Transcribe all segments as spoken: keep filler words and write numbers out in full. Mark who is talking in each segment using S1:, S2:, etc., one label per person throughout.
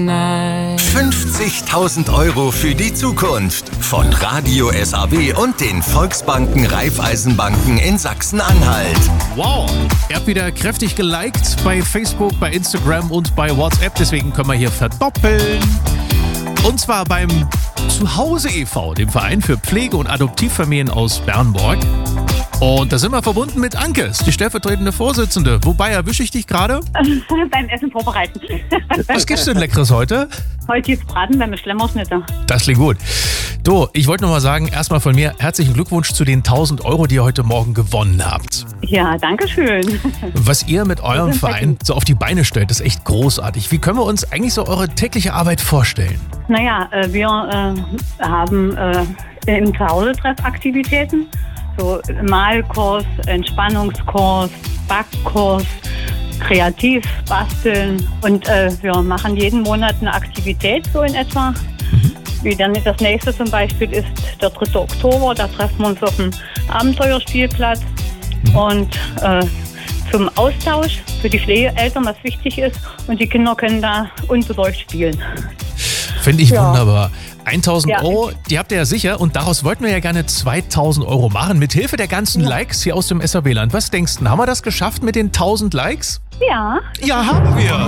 S1: fünfzigtausend Euro für die Zukunft von Radio S A W und den Volksbanken Raiffeisenbanken in Sachsen-Anhalt.
S2: Wow, ihr habt wieder kräftig geliked bei Facebook, bei Instagram und bei WhatsApp, deswegen können wir hier verdoppeln. Und zwar beim Zuhause e V, dem Verein für Pflege- und Adoptivfamilien aus Bernburg. Und da sind wir verbunden mit Anke, ist die stellvertretende Vorsitzende. Wobei erwische ich dich gerade?
S3: Beim Essen vorbereiten.
S2: Was gibt's denn Leckeres heute?
S3: Heute gibt's Braten beim Schlemmerschnitter.
S2: Das klingt gut. Du, ich wollte noch mal sagen, erstmal von mir herzlichen Glückwunsch zu den tausend Euro, die ihr heute Morgen gewonnen habt.
S3: Ja, danke schön.
S2: Was ihr mit eurem Verein so auf die Beine stellt, ist echt großartig. Wie können wir uns eigentlich so eure tägliche Arbeit vorstellen?
S3: Naja, äh, wir äh, haben äh, im Zuhause-Treff Aktivitäten. So Malkurs, Entspannungskurs, Backkurs, Kreativ, Basteln. Und äh, wir machen jeden Monat eine Aktivität so in etwa. Mhm. Wie dann das nächste zum Beispiel ist der dritte Oktober. Da treffen wir uns auf dem Abenteuerspielplatz. Mhm. Und äh, zum Austausch für die Pflegeeltern, was wichtig ist. Und die Kinder können da unbesorgt spielen.
S2: Finde ich ja wunderbar. tausend
S3: Ja.
S2: Euro, die habt ihr ja sicher und daraus wollten wir ja gerne zweitausend Euro machen, mit Hilfe der ganzen
S3: Ja.
S2: Likes hier aus dem S A W-Land. Was denkst du, haben wir das geschafft mit den tausend Likes?
S3: Ja.
S2: Ja, haben wir.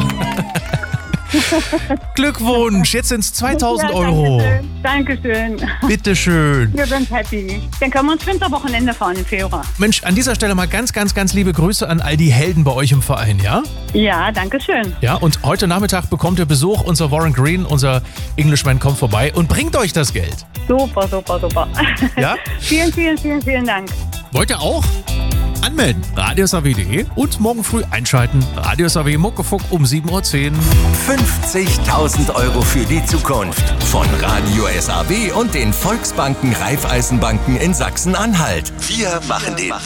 S2: Glückwunsch, jetzt sind es zweitausend
S3: Ja,
S2: Euro.
S3: Dankeschön. Dankeschön.
S2: Bitteschön.
S3: Wir sind happy. Dann können wir uns Winterwochenende fahren im Februar.
S2: Mensch, an dieser Stelle mal ganz, ganz, ganz liebe Grüße an all die Helden bei euch im Verein, ja?
S3: Ja, danke schön.
S2: Ja, und heute Nachmittag bekommt ihr Besuch. Unser Warren Green, unser Englishman, kommt vorbei und bringt euch das Geld.
S3: Super, super, super.
S2: Ja?
S3: Vielen, vielen, vielen, vielen Dank.
S2: Wollt ihr auch? Anmelden, radio s a w punkt de und morgen früh einschalten. Radio S A W Muckefuck um sieben Uhr zehn.
S1: fünfzigtausend Euro für die Zukunft von Radio S A W und den Volksbanken Raiffeisenbanken in Sachsen-Anhalt. Wir machen den